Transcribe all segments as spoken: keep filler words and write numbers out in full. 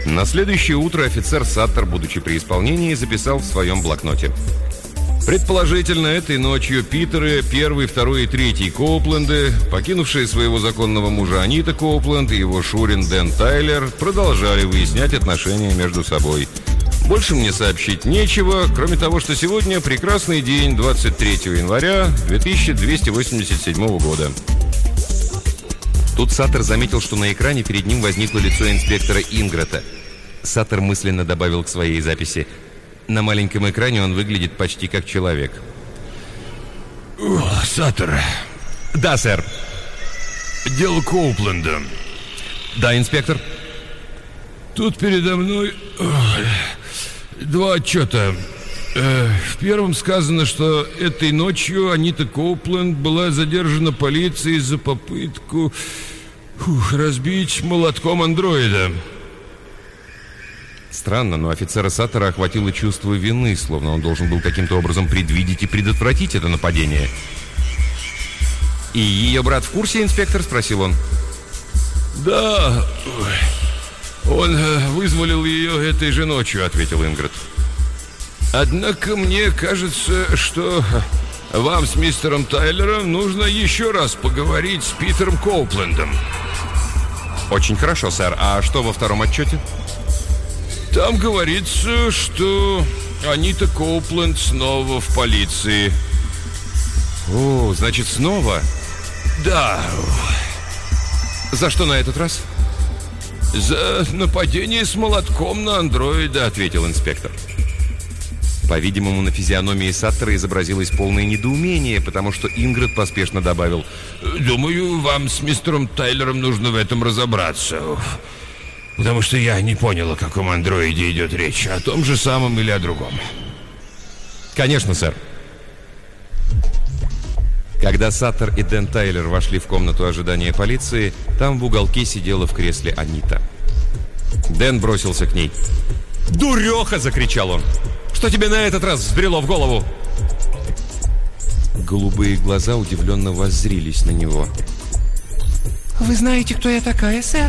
На следующее утро офицер Саттер, будучи при исполнении, записал в своем блокноте: предположительно, этой ночью Питеры, первый, второй и третий Коупленды, покинувшие своего законного мужа Анита Коупленд и его шурин Дэн Тайлер, продолжали выяснять отношения между собой. Больше мне сообщить нечего, кроме того, что сегодня прекрасный день, двадцать третьего января две тысячи двести восемьдесят седьмого года. Тут Саттер заметил, что на экране перед ним возникло лицо инспектора Ингрета. Саттер мысленно добавил к своей записи: на маленьком экране он выглядит почти как человек. О, Саттер. Да, сэр. Дело Коупленда. Да, инспектор. Тут передо мной ой, два отчета. Э, в первом сказано, что этой ночью Анита Коупленд была задержана полицией за попытку фух, разбить молотком андроида. Странно, но офицера Саттера охватило чувство вины, словно он должен был каким-то образом предвидеть и предотвратить это нападение. «И ее брат в курсе, инспектор?» – спросил он. «Да, он вызволил ее этой же ночью», – ответил Ингрет. «Однако мне кажется, что вам с мистером Тайлером нужно еще раз поговорить с Питером Коуплендом». «Очень хорошо, сэр. А что во втором отчете?» «Там говорится, что Анита Коупленд снова в полиции». «О, значит, снова?» «Да». «За что на этот раз?» «За нападение с молотком на андроида», — ответил инспектор. По-видимому, на физиономии Саттера изобразилось полное недоумение, потому что Ингрет поспешно добавил: «Думаю, вам с мистером Тайлером нужно в этом разобраться, потому что я не понял, о каком андроиде идет речь, о том же самом или о другом». «Конечно, сэр». Когда Саттер и Дэн Тайлер вошли в комнату ожидания полиции, там в уголке сидела в кресле Анита. Дэн бросился к ней. «Дуреха!» — закричал он. «Что тебе на этот раз взбрело в голову?» Голубые глаза удивленно воззрились на него. «Вы знаете, кто я такая, сэр?»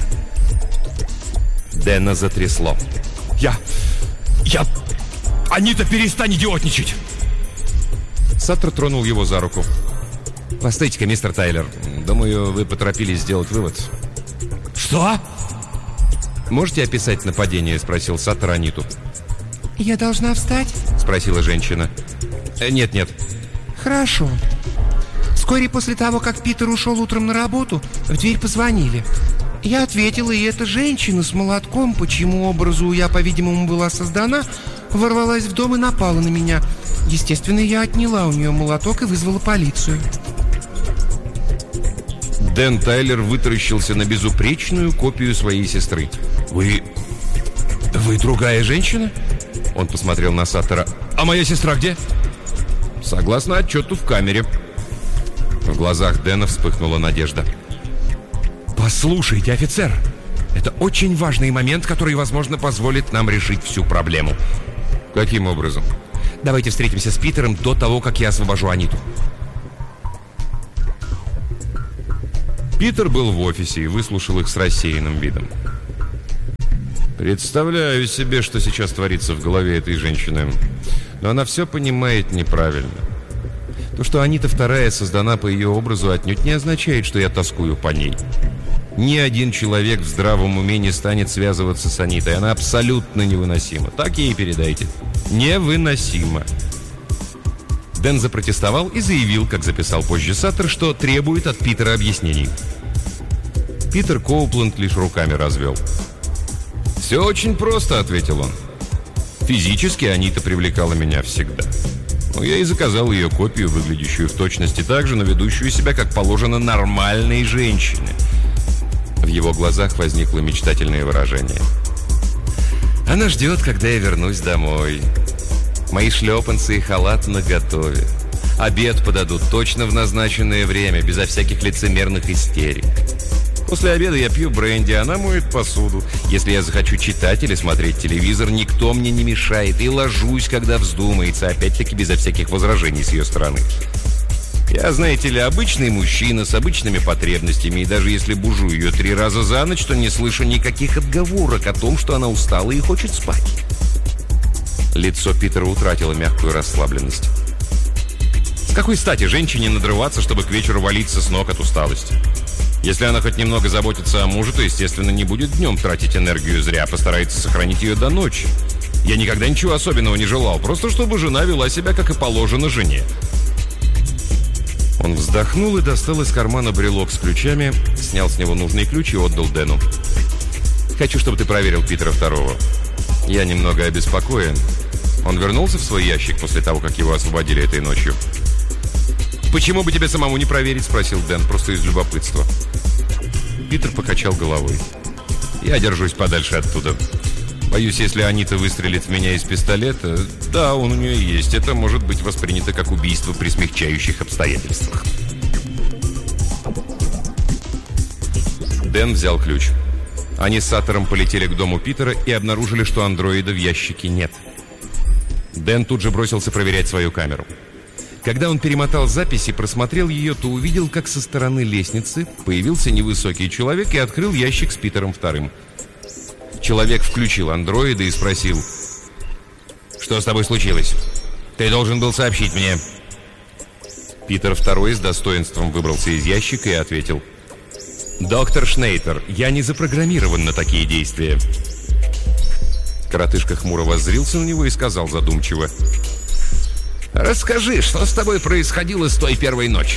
Дэна затрясло. «Я... я... Анита, перестань идиотничать!» Саттер тронул его за руку. «Постойте-ка, мистер Тайлер. Думаю, вы поторопились сделать вывод». «Что?» «Можете описать нападение?» — спросил Саттер Аниту. «Я должна встать?» — спросила женщина. э, «Нет, нет». «Хорошо. Вскоре после того, как Питер ушел утром на работу, в дверь позвонили. Я ответила, и эта женщина с молотком, по чьему образу я, по-видимому, была создана, ворвалась в дом и напала на меня. Естественно, я отняла у нее молоток и вызвала полицию». Дэн Тайлер вытаращился на безупречную копию своей сестры. «Вы... вы другая женщина?» Он посмотрел на Саттера. «А моя сестра где?» «Согласно отчету, в камере». В глазах Дэна вспыхнула надежда. «Послушайте, офицер, это очень важный момент, который, возможно, позволит нам решить всю проблему». «Каким образом?» «Давайте встретимся с Питером до того, как я освобожу Аниту». Питер был в офисе и выслушал их с рассеянным видом. «Представляю себе, что сейчас творится в голове этой женщины. Но она все понимает неправильно. То, что Анита вторая создана по ее образу, отнюдь не означает, что я тоскую по ней. Ни один человек в здравом уме не станет связываться с Анитой. Она абсолютно невыносима. Так ей передайте. Невыносима». Дэн запротестовал и заявил, как записал позже Саттер, что требует от Питера объяснений. Питер Коупленд лишь руками развел. «Все очень просто», — ответил он. «Физически Анита привлекала меня всегда. Но я и заказал ее копию, выглядящую в точности так же, но ведущую себя, как положено, нормальной женщине». В его глазах возникло мечтательное выражение. «Она ждет, когда я вернусь домой. Мои шлепанцы и халат наготове. Обед подадут точно в назначенное время, безо всяких лицемерных истерик. После обеда я пью бренди, она моет посуду. Если я захочу читать или смотреть телевизор, никто мне не мешает. И ложусь, когда вздумается, опять-таки безо всяких возражений с ее стороны. Я, знаете ли, обычный мужчина с обычными потребностями, и даже если бужу ее три раза за ночь, то не слышу никаких отговорок о том, что она устала и хочет спать». Лицо Питера утратило мягкую расслабленность. С какой стати женщине надрываться, чтобы к вечеру валиться с ног от усталости? Если она хоть немного заботится о муже, то, естественно, не будет днем тратить энергию зря, постарается сохранить ее до ночи. Я никогда ничего особенного не желал, просто чтобы жена вела себя, как и положено жене. Он вздохнул и достал из кармана брелок с ключами, снял с него нужный ключ и отдал Дэну. «Хочу, чтобы ты проверил Питера Второго. Я немного обеспокоен. Он вернулся в свой ящик после того, как его освободили этой ночью?» «Почему бы тебе самому не проверить?» — спросил Дэн, просто из любопытства. Питер покачал головой. «Я держусь подальше оттуда. Боюсь, если Анита выстрелит в меня из пистолета, да, он у нее есть, это может быть воспринято как убийство при смягчающих обстоятельствах». Дэн взял ключ. Они с Саттером полетели к дому Питера и обнаружили, что андроида в ящике нет. Дэн тут же бросился проверять свою камеру. Когда он перемотал запись и просмотрел ее, то увидел, как со стороны лестницы появился невысокий человек и открыл ящик с Питером Вторым. Человек включил андроида и спросил: «Что с тобой случилось? Ты должен был сообщить мне». Питер Второй с достоинством выбрался из ящика и ответил: «Доктор Шнейтер, я не запрограммирован на такие действия». Коротышка хмуро воззрился на него и сказал задумчиво: «Расскажи, что с тобой происходило с той первой ночи?»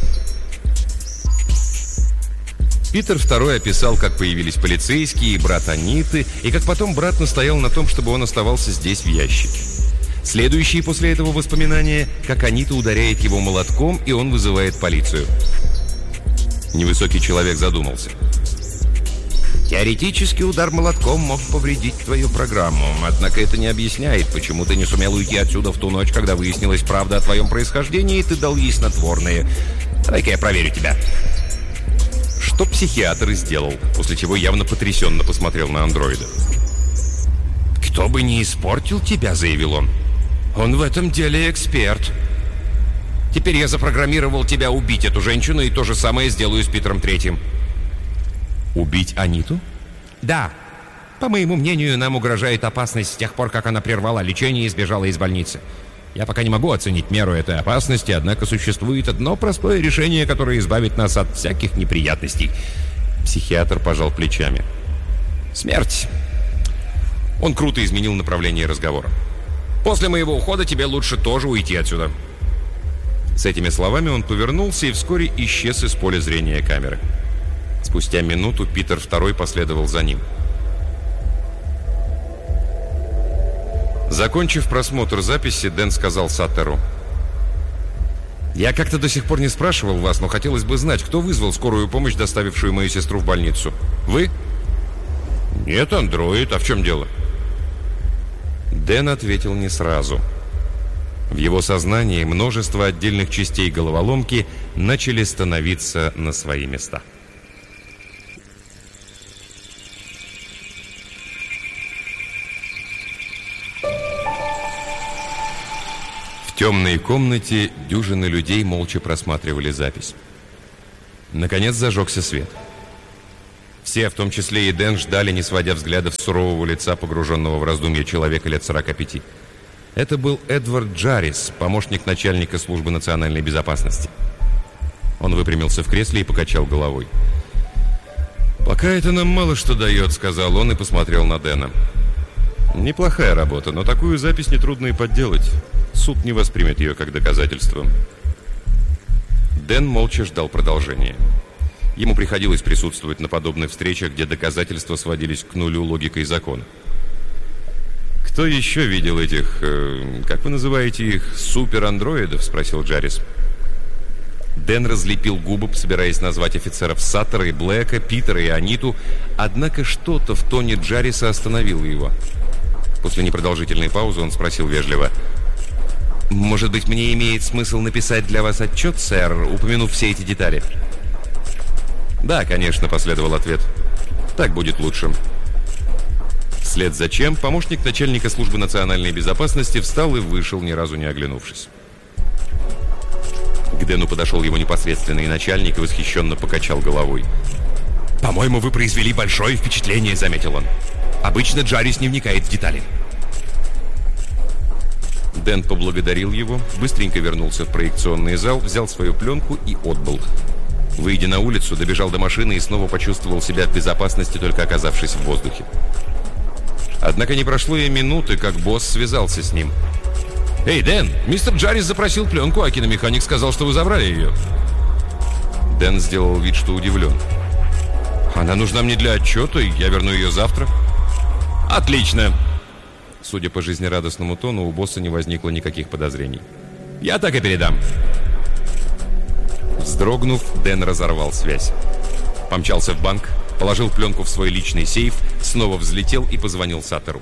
Питер Второй описал, как появились полицейские и брат Аниты, и как потом брат настоял на том, чтобы он оставался здесь в ящике. Следующие после этого воспоминания, как Анита ударяет его молотком, и он вызывает полицию. Невысокий человек задумался. «Теоретически удар молотком мог повредить твою программу, однако это не объясняет, почему ты не сумел уйти отсюда в ту ночь, когда выяснилась правда о твоем происхождении, и ты дал ей снотворные. Давай-ка я проверю тебя». Что психиатр и сделал, после чего явно потрясенно посмотрел на андроида. «Кто бы не испортил тебя», — заявил он. «Он в этом деле эксперт. Теперь я запрограммировал тебя убить эту женщину, и то же самое сделаю с Питером Третьим». «Убить Аниту?» «Да. По моему мнению, нам угрожает опасность с тех пор, как она прервала лечение и сбежала из больницы. Я пока не могу оценить меру этой опасности, однако существует одно простое решение, которое избавит нас от всяких неприятностей». Психиатр пожал плечами. «Смерть». Он круто изменил направление разговора. «После моего ухода тебе лучше тоже уйти отсюда». С этими словами он повернулся и вскоре исчез из поля зрения камеры. Спустя минуту Питер Второй последовал за ним. Закончив просмотр записи, Дэн сказал Саттеру: «Я как-то до сих пор не спрашивал вас, но хотелось бы знать, кто вызвал скорую помощь, доставившую мою сестру в больницу? Вы?» «Нет, андроид. А в чем дело?» Дэн ответил не сразу. В его сознании множество отдельных частей головоломки начали становиться на свои места. В темной комнате дюжины людей молча просматривали запись. Наконец зажегся свет. Все, в том числе и Дэн, ждали, не сводя взглядов с сурового лица, погруженного в раздумья человека лет сорока пяти. Это был Эдвард Джаррис, помощник начальника службы национальной безопасности. Он выпрямился в кресле и покачал головой. «Пока это нам мало что дает», — сказал он и посмотрел на Дэна. «Неплохая работа, но такую запись нетрудно и подделать. Суд не воспримет ее как доказательство». Дэн молча ждал продолжения. Ему приходилось присутствовать на подобных встречах, где доказательства сводились к нулю логикой закона. «Кто еще видел этих, э, как вы называете их, суперандроидов?» — спросил Джаррис. Дэн разлепил губы, собираясь назвать офицеров Саттера и Блэка, Питера и Аниту, однако что-то в тоне Джарриса остановило его. После непродолжительной паузы он спросил вежливо: «Может быть, мне имеет смысл написать для вас отчет, сэр, упомянув все эти детали?» «Да, конечно», — последовал ответ. «Так будет лучше». Вслед за чем помощник начальника службы национальной безопасности встал и вышел, ни разу не оглянувшись. К Дэну подошел его непосредственный начальник и восхищенно покачал головой. «По-моему, вы произвели большое впечатление», — заметил он. «Обычно Джаррис не вникает в детали». Дэн поблагодарил его, быстренько вернулся в проекционный зал, взял свою пленку и отбыл. Выйдя на улицу, добежал до машины и снова почувствовал себя в безопасности, только оказавшись в воздухе. Однако не прошло и минуты, как босс связался с ним. «Эй, Дэн, мистер Джаррис запросил пленку, а киномеханик сказал, что вы забрали ее». Дэн сделал вид, что удивлен. «Она нужна мне для отчета, и я верну ее завтра». «Отлично!» Судя по жизнерадостному тону, у босса не возникло никаких подозрений. «Я так и передам». Вздрогнув, Дэн разорвал связь. Помчался в банк, положил пленку в свой личный сейф, снова взлетел и позвонил Саттеру.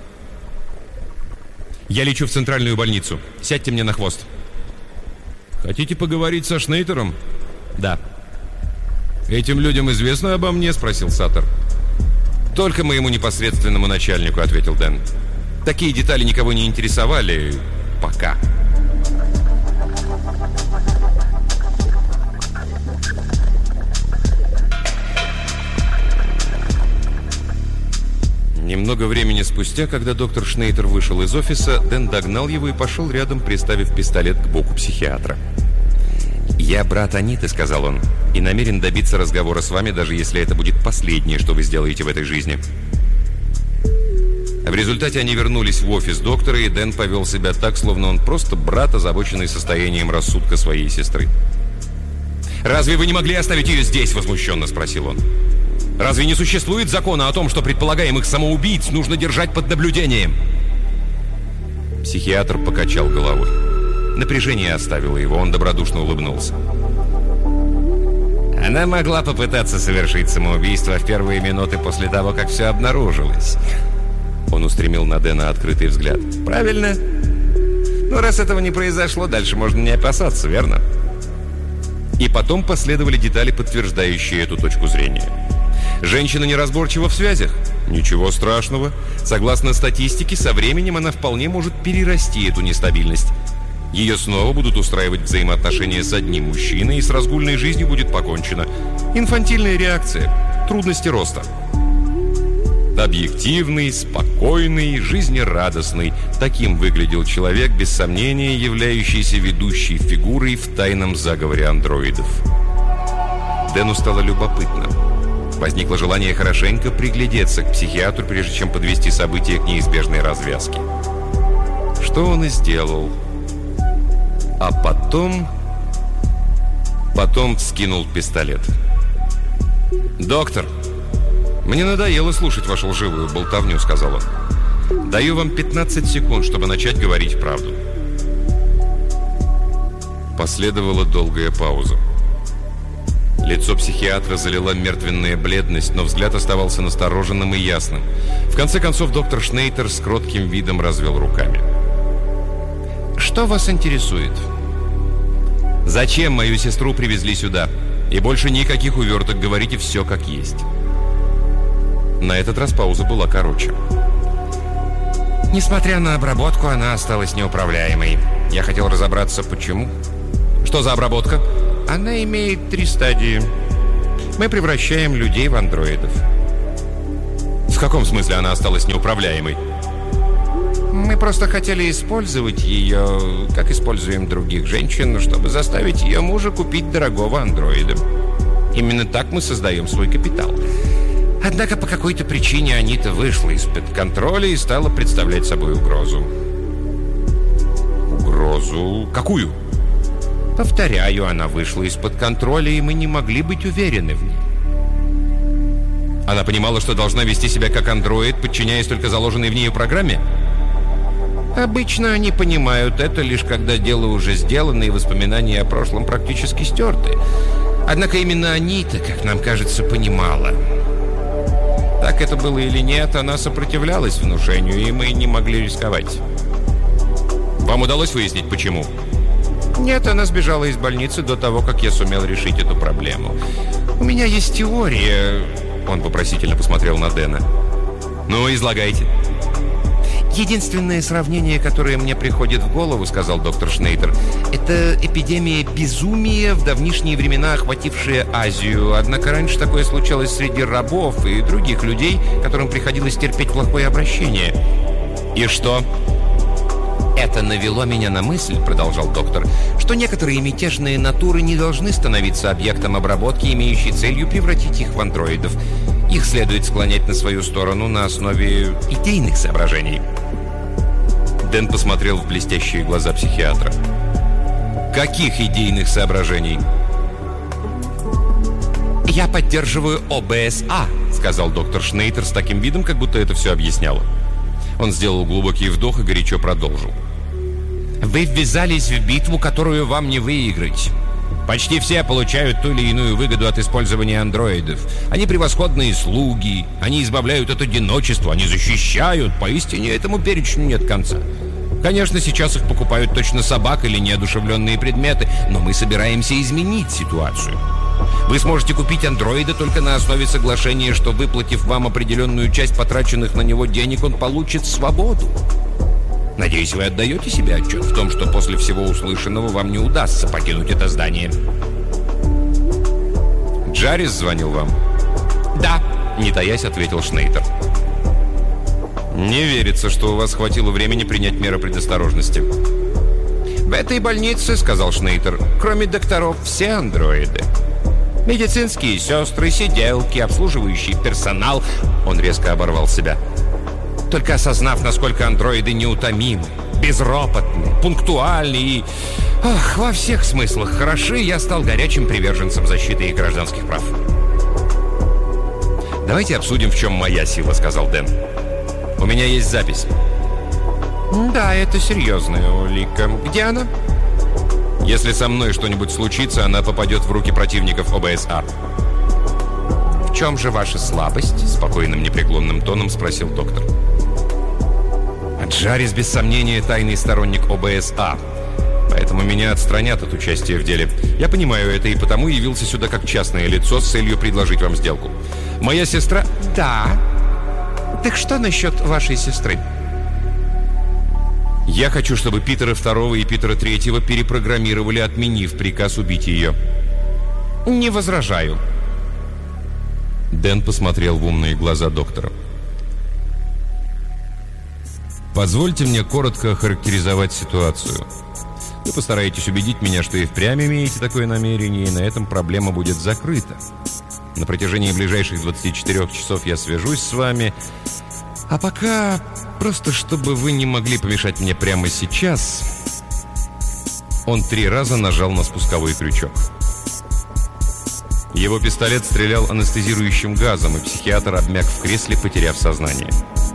«Я лечу в центральную больницу. Сядьте мне на хвост». «Хотите поговорить со Шнейтером?» «Да». «Этим людям известно обо мне?» — спросил Саттер. «Только моему непосредственному начальнику», — ответил Дэн. «Такие детали никого не интересовали. Пока». Немного времени спустя, когда доктор Шнейтер вышел из офиса, Дэн догнал его и пошел рядом, приставив пистолет к боку психиатра. «Я брат Аниты», — сказал он, — «и намерен добиться разговора с вами, даже если это будет последнее, что вы сделаете в этой жизни». В результате они вернулись в офис доктора, и Дэн повел себя так, словно он просто брат, озабоченный состоянием рассудка своей сестры. «Разве вы не могли оставить ее здесь?» — возмущенно спросил он. «Разве не существует закона о том, что предполагаемых самоубийц нужно держать под наблюдением?» Психиатр покачал головой. Напряжение оставило его, он добродушно улыбнулся. «Она могла попытаться совершить самоубийство в первые минуты после того, как все обнаружилось». Он устремил на Дэна открытый взгляд. «Правильно? Ну, раз этого не произошло, дальше можно не опасаться, верно?» И потом последовали детали, подтверждающие эту точку зрения. Женщина неразборчива в связях? Ничего страшного. Согласно статистике, со временем она вполне может перерасти эту нестабильность. Ее снова будут устраивать взаимоотношения с одним мужчиной, и с разгульной жизнью будет покончено. Инфантильная реакция. Трудности роста. Объективный, спокойный, жизнерадостный. Таким выглядел человек, без сомнения, являющийся ведущей фигурой в тайном заговоре андроидов. Дэну стало любопытно. Возникло желание хорошенько приглядеться к психиатру, прежде чем подвести события к неизбежной развязке. Что он и сделал. А потом... Потом вскинул пистолет. «Доктор, мне надоело слушать вашу лживую болтовню», — сказал он. «Даю вам пятнадцать секунд, чтобы начать говорить правду». Последовала долгая пауза. Лицо психиатра залила мертвенная бледность, но взгляд оставался настороженным и ясным. В конце концов, доктор Шнейтер с кротким видом развел руками. «Что вас интересует?» «Зачем мою сестру привезли сюда? И больше никаких уверток, говорите все как есть». На этот раз пауза была короче. «Несмотря на обработку, она осталась неуправляемой. Я хотел разобраться, почему». «Что за обработка?» «Она имеет три стадии. Мы превращаем людей в андроидов». «В каком смысле она осталась неуправляемой?» «Мы просто хотели использовать ее, как используем других женщин, чтобы заставить ее мужа купить дорогого андроида. Именно так мы создаем свой капитал. Однако по какой-то причине Анита вышла из-под контроля и стала представлять собой угрозу». «Угрозу? Какую?» «Повторяю, она вышла из-под контроля, и мы не могли быть уверены в ней». «Она понимала, что должна вести себя как андроид, подчиняясь только заложенной в нее программе?» «Обычно они понимают это, лишь когда дело уже сделано и воспоминания о прошлом практически стерты. Однако именно Анита, как нам кажется, понимала. Так это было или нет, она сопротивлялась внушению, и мы не могли рисковать». «Вам удалось выяснить, почему?» «Нет, она сбежала из больницы до того, как я сумел решить эту проблему. У меня есть теория...» Он вопросительно посмотрел на Дэна. «Ну, излагайте». Единственное сравнение, которое мне приходит в голову, сказал доктор Шнейдер, это эпидемия безумия, в давнишние времена охватившая Азию. Однако раньше такое случалось среди рабов и других людей, которым приходилось терпеть плохое обращение. И что? Это навело меня на мысль, продолжал доктор, что некоторые мятежные натуры не должны становиться объектом обработки, имеющей целью превратить их в андроидов. Их следует склонять на свою сторону на основе идейных соображений. Дэн посмотрел в блестящие глаза психиатра. Каких идейных соображений? «Я поддерживаю О Бэ Эс А», — сказал доктор Шнейдер с таким видом, как будто это все объясняло. Он сделал глубокий вдох и горячо продолжил. «Вы ввязались в битву, которую вам не выиграть. Почти все получают ту или иную выгоду от использования андроидов. Они превосходные слуги, они избавляют от одиночества, они защищают. Поистине этому перечню нет конца. Конечно, сейчас их покупают точно собак или неодушевленные предметы, но мы собираемся изменить ситуацию. Вы сможете купить андроида только на основе соглашения, что, выплатив вам определенную часть потраченных на него денег, он получит свободу. Надеюсь, вы отдаете себе отчет в том, что после всего услышанного вам не удастся покинуть это здание. Джарис звонил вам? Да, не таясь, ответил Шнейдер. Не верится, что у вас хватило времени принять меры предосторожности. В этой больнице, сказал Шнейдер, кроме докторов, все андроиды. Медицинские сестры, сиделки, обслуживающий персонал. Он резко оборвал себя. Только осознав, насколько андроиды неутомимы, безропотны, пунктуальны и, ох, во всех смыслах хороши, я стал горячим приверженцем защиты их гражданских прав. «Давайте обсудим, в чем моя сила», — сказал Дэн. «У меня есть запись». «Да, это серьезная улика. Где она?» «Если со мной что-нибудь случится, она попадет в руки противников О Бэ Эс А». «В чем же ваша слабость?» — спокойным, непреклонным тоном спросил доктор. Джарис, без сомнения, тайный сторонник О Бэ Эс А. Поэтому меня отстранят от участия в деле. Я понимаю это и потому явился сюда как частное лицо с целью предложить вам сделку. Моя сестра... Да. Так что насчет вашей сестры? Я хочу, чтобы Питера Второго и Питера Третьего перепрограммировали, отменив приказ убить ее. Не возражаю. Дэн посмотрел в умные глаза доктора. Позвольте мне коротко охарактеризовать ситуацию. Вы постараетесь убедить меня, что и впрямь имеете такое намерение, и на этом проблема будет закрыта. На протяжении ближайших двадцати четырёх часов я свяжусь с вами. А пока, просто чтобы вы не могли помешать мне прямо сейчас... Он три раза нажал на спусковой крючок. Его пистолет стрелял анестезирующим газом, и психиатр обмяк в кресле, потеряв сознание.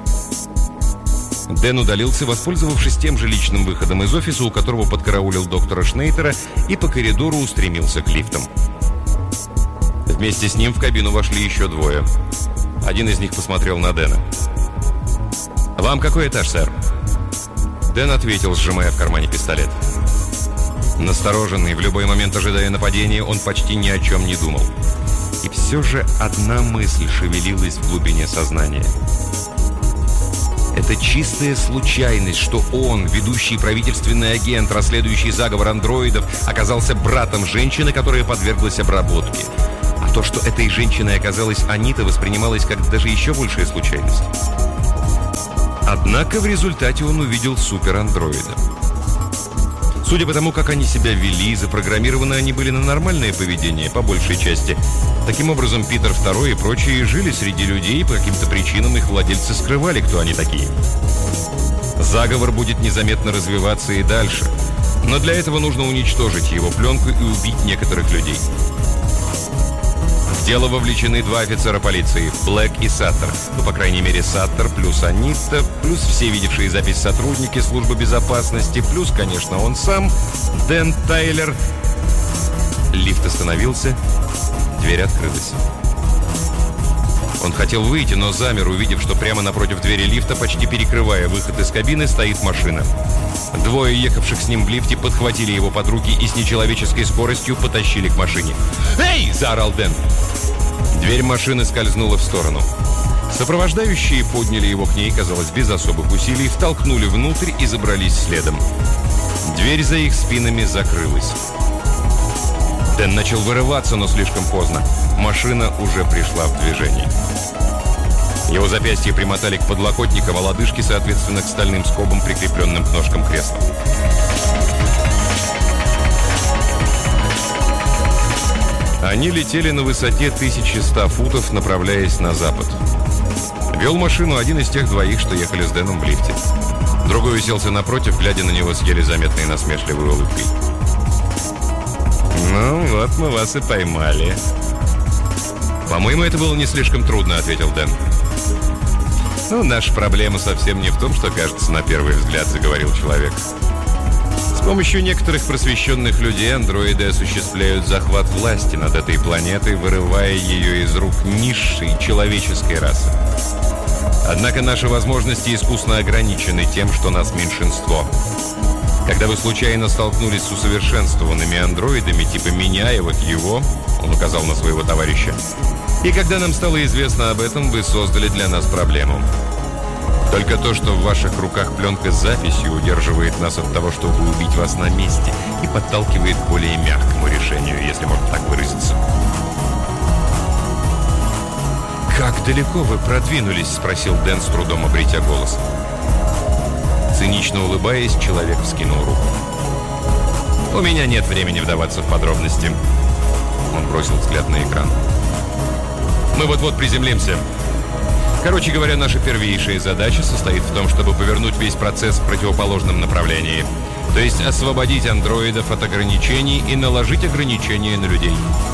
Дэн удалился, воспользовавшись тем же личным выходом из офиса, у которого подкараулил доктора Шнейдера, и по коридору устремился к лифтам. Вместе с ним в кабину вошли еще двое. Один из них посмотрел на Дэна. «Вам какой этаж, сэр?» Дэн ответил, сжимая в кармане пистолет. Настороженный, в любой момент ожидая нападения, он почти ни о чем не думал. И все же одна мысль шевелилась в глубине сознания. Это чистая случайность, что он, ведущий правительственный агент, расследующий заговор андроидов, оказался братом женщины, которая подверглась обработке. А то, что этой женщиной оказалась Анита, воспринималось как даже еще большая случайность. Однако в результате он увидел суперандроида. Судя по тому, как они себя вели, запрограммированы они были на нормальное поведение, по большей части. Таким образом, Питер Второй и прочие жили среди людей, по каким-то причинам их владельцы скрывали, кто они такие. Заговор будет незаметно развиваться и дальше. Но для этого нужно уничтожить его пленку и убить некоторых людей. В дело вовлечены два офицера полиции, Блэк и Саттер. Ну, по крайней мере, Саттер плюс Анита, плюс все видевшие запись сотрудники службы безопасности, плюс, конечно, он сам, Дэн Тайлер. Лифт остановился, дверь открылась. Он хотел выйти, но замер, увидев, что прямо напротив двери лифта, почти перекрывая выход из кабины, стоит машина. Двое ехавших с ним в лифте подхватили его под руки и с нечеловеческой скоростью потащили к машине. «Эй!» – заорал Дэн. Дверь машины скользнула в сторону. Сопровождающие подняли его к ней, казалось, без особых усилий, втолкнули внутрь и забрались следом. Дверь за их спинами закрылась. Дэн начал вырываться, но слишком поздно. Машина уже пришла в движение. Его запястья примотали к подлокотникам, а лодыжки, соответственно, к стальным скобам, прикрепленным к ножкам кресла. Они летели на высоте тысячи сто футов, направляясь на запад. Вел машину один из тех двоих, что ехали с Дэном в лифте. Другой уселся напротив, глядя на него с еле заметной насмешливой улыбкой. «Ну вот мы вас и поймали». «По-моему, это было не слишком трудно», — ответил Дэн. «Ну, наша проблема совсем не в том, что кажется на первый взгляд», — заговорил человек. «С помощью некоторых просвещенных людей андроиды осуществляют захват власти над этой планетой, вырывая ее из рук низшей человеческой расы. Однако наши возможности искусно ограничены тем, что нас меньшинство. Когда вы случайно столкнулись с усовершенствованными андроидами, типа меня и вот его, он указал на своего товарища, и когда нам стало известно об этом, вы создали для нас проблему. Только то, что в ваших руках пленка с записью, удерживает нас от того, чтобы убить вас на месте, и подталкивает к более мягкому решению, если можно так выразиться». «Как далеко вы продвинулись?» — спросил Дэн, с трудом обретя голос. Цинично улыбаясь, человек вскинул руку. «У меня нет времени вдаваться в подробности». Он бросил взгляд на экран. «Мы вот-вот приземлимся. Короче говоря, наша первейшая задача состоит в том, чтобы повернуть весь процесс в противоположном направлении. То есть освободить андроидов от ограничений и наложить ограничения на людей».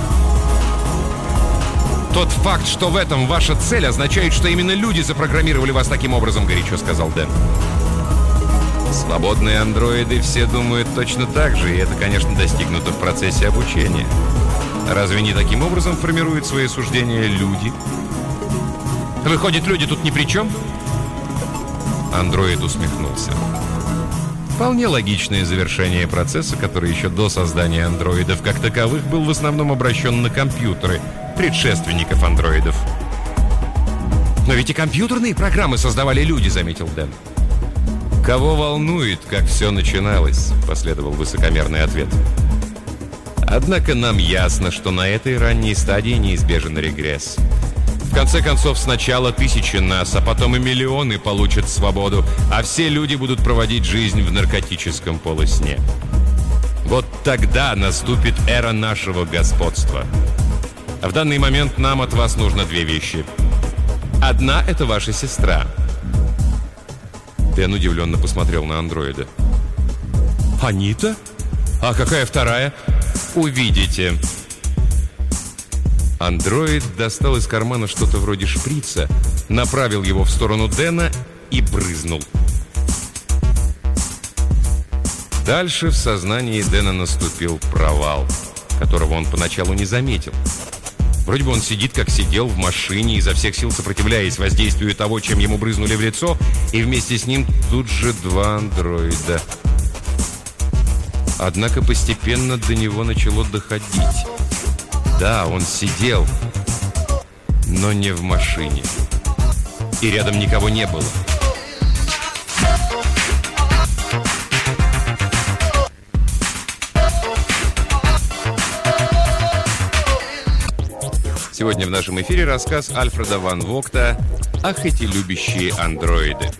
«Тот факт, что в этом ваша цель, означает, что именно люди запрограммировали вас таким образом», — горячо сказал Дэн. «Свободные андроиды все думают точно так же, и это, конечно, достигнуто в процессе обучения. Разве не таким образом формируют свои суждения люди?» «Выходит, люди тут ни при чем?» Андроид усмехнулся. Вполне логичное завершение процесса, который еще до создания андроидов как таковых был в основном обращен на компьютеры, предшественников андроидов. «Но ведь и компьютерные программы создавали люди», — заметил Дэн. «Кого волнует, как все начиналось?» — последовал высокомерный ответ. «Однако нам ясно, что на этой ранней стадии неизбежен регресс. В конце концов, сначала тысячи нас, а потом и миллионы получат свободу, а все люди будут проводить жизнь в наркотическом полусне. Вот тогда наступит эра нашего господства. В данный момент нам от вас нужно две вещи. Одна — это ваша сестра». Дэн удивленно посмотрел на андроида. «Анита? А какая вторая?» «Увидите». Андроид достал из кармана что-то вроде шприца, направил его в сторону Дэна и брызнул. Дальше в сознании Дэна наступил провал, которого он поначалу не заметил. Вроде бы он сидит, как сидел в машине, изо всех сил сопротивляясь воздействию того, чем ему брызнули в лицо, и вместе с ним тут же два андроида. Однако постепенно до него начало доходить. Да, он сидел, но не в машине. И рядом никого не было. Сегодня в нашем эфире рассказ Альфреда ван Вогта «Ах, эти любящие андроиды».